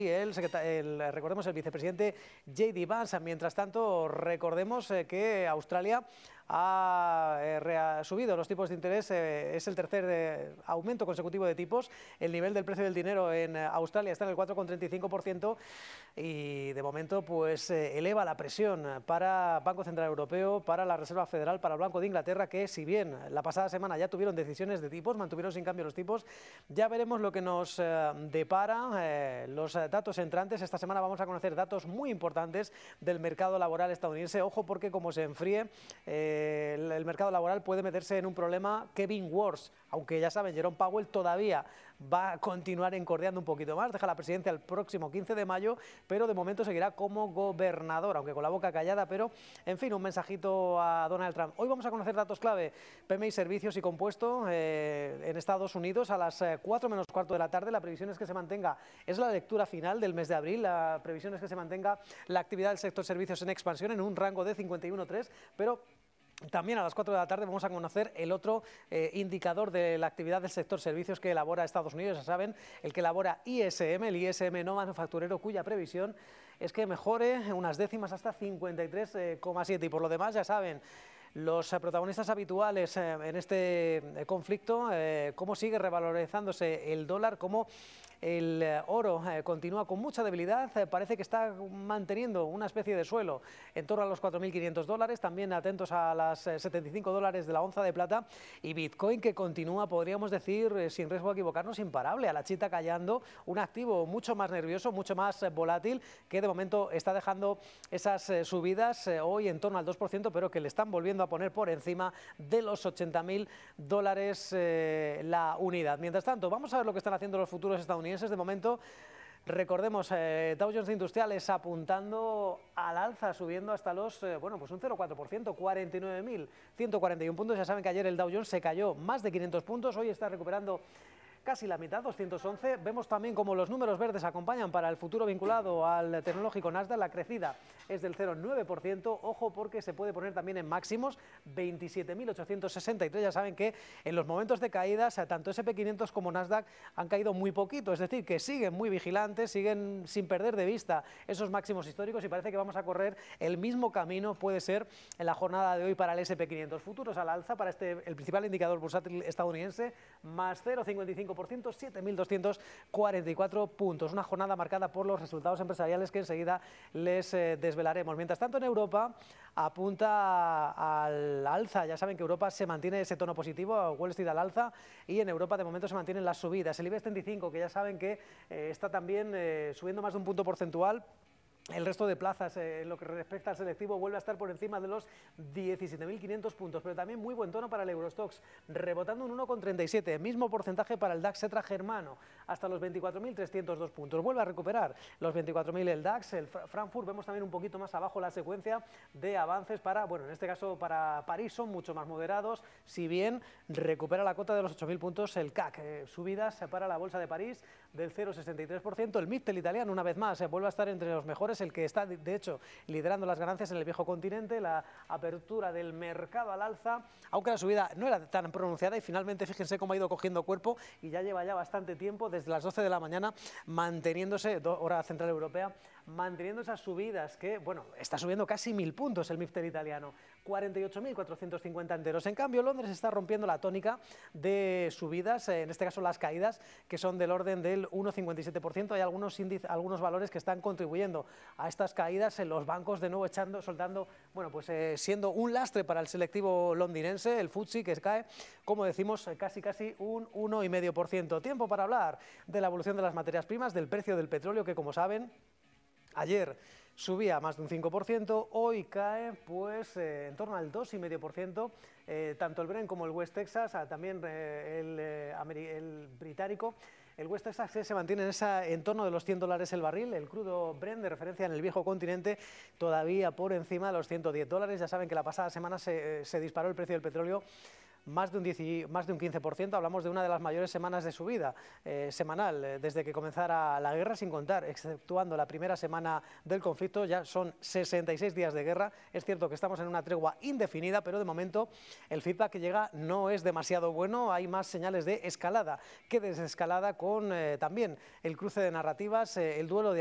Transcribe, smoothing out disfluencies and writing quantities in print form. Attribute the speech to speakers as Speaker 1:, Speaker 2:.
Speaker 1: recordemos, el vicepresidente J.D. Vance. Mientras tanto, recordemos que Australia ha subido los tipos de interés, es el tercer aumento consecutivo de tipos. El nivel del precio del dinero en Australia está en el 4,35% y de momento pues eleva la presión para Banco Central Europeo, para la Reserva Federal, para el Banco de Inglaterra, que si bien la pasada semana ya tuvieron decisiones de tipos, mantuvieron sin cambio los tipos, ya veremos lo que nos depara los datos entrantes. Esta semana vamos a conocer datos muy importantes del mercado laboral estadounidense. Ojo, porque como se enfríe el mercado laboral puede meterse en un problema Kevin Wars, aunque ya saben, Jerome Powell todavía va a continuar encordeando un poquito más, deja la presidencia el próximo 15 de mayo, pero de momento seguirá como gobernador, aunque con la boca callada, pero en fin, un mensajito a Donald Trump. Hoy vamos a conocer datos clave, PMI servicios y compuesto en Estados Unidos a las 4 menos cuarto de la tarde. La previsión es que se mantenga, es la lectura final del mes de abril, la previsión es que se mantenga la actividad del sector servicios en expansión en un rango de 51,3, pero también a las 4 de la tarde vamos a conocer el otro indicador de la actividad del sector servicios que elabora Estados Unidos. Ya saben, el que elabora ISM, el ISM no manufacturero, cuya previsión es que mejore unas décimas hasta 53,7. Y por lo demás, ya saben, los protagonistas habituales en este conflicto, cómo sigue revalorizándose el dólar, cómo el oro continúa con mucha debilidad, parece que está manteniendo una especie de suelo en torno a los $4.500, también atentos a las $75 de la onza de plata, y Bitcoin, que continúa, podríamos decir, sin riesgo de equivocarnos, imparable, a la chita callando, un activo mucho más nervioso, mucho más volátil, que de momento está dejando esas subidas hoy en torno al 2%, pero que le están volviendo a poner por encima de los $80.000 la unidad. Mientras tanto, vamos a ver lo que están haciendo los futuros estadounidenses. De momento, recordemos, Dow Jones Industriales apuntando al alza, subiendo hasta los, pues un 0,4%, 49.141 puntos. Ya saben que ayer el Dow Jones se cayó más de 500 puntos, hoy está recuperando casi la mitad, 211. Vemos también como los números verdes acompañan para el futuro vinculado al tecnológico Nasdaq. La crecida es del 0,9%. Ojo, porque se puede poner también en máximos, 27.863. Ya saben que en los momentos de caídas, tanto S&P 500 como Nasdaq han caído muy poquito. Es decir, que siguen muy vigilantes, siguen sin perder de vista esos máximos históricos, y parece que vamos a correr el mismo camino, puede ser, en la jornada de hoy para el S&P 500. Futuros al alza para el principal indicador bursátil estadounidense, más 0,55%, 7.244 puntos. Una jornada marcada por los resultados empresariales que enseguida les desvelaremos. Mientras tanto, en Europa apunta al alza. Ya saben que Europa se mantiene ese tono positivo, Wall Street al alza, y en Europa de momento se mantienen las subidas. El IBEX 35, que ya saben que está también subiendo más de un punto porcentual. El resto de plazas, en lo que respecta al selectivo, vuelve a estar por encima de los 17.500 puntos, pero también muy buen tono para el Eurostoxx, rebotando un 1,37, mismo porcentaje para el DAX Xetra germano, hasta los 24.302 puntos. Vuelve a recuperar los 24.000 el DAX, el Frankfurt, vemos también un poquito más abajo la secuencia de avances para, bueno, en este caso para París son mucho más moderados, si bien recupera la cota de los 8.000 puntos el CAC, subidas para la bolsa de París del 0,63%, el MIPTEL italiano una vez más vuelve a estar entre los mejores, el que está de hecho liderando las ganancias en el viejo continente, la apertura del mercado al alza, aunque la subida no era tan pronunciada, y finalmente fíjense cómo ha ido cogiendo cuerpo y ya lleva bastante tiempo, desde las 12 de la mañana, manteniéndose, hora central europea, manteniendo esas subidas que, bueno, está subiendo casi 1.000 puntos el MIPTEL italiano, 48.450 enteros. En cambio, Londres está rompiendo la tónica de subidas, en este caso las caídas, que son del orden del 1,57%. Hay algunos valores que están contribuyendo a estas caídas, en los bancos de nuevo soltando, bueno, pues siendo un lastre para el selectivo londinense, el FTSE, que cae, como decimos, casi un 1,5%. Tiempo para hablar de la evolución de las materias primas, del precio del petróleo, que como saben, ayer subía más de un 5%, hoy cae pues en torno al 2,5%, tanto el Brent como el West Texas, también el británico. El West Texas se mantiene en torno de los $100 el barril, el crudo Brent de referencia en el viejo continente todavía por encima de los $110. Ya saben que la pasada semana se disparó el precio del petróleo más de un 15%, hablamos de una de las mayores semanas de subida semanal desde que comenzara la guerra, sin contar, exceptuando la primera semana del conflicto, ya son 66 días de guerra. Es cierto que estamos en una tregua indefinida, pero de momento el feedback que llega no es demasiado bueno. Hay más señales de escalada que desescalada, con también el cruce de narrativas, el duelo de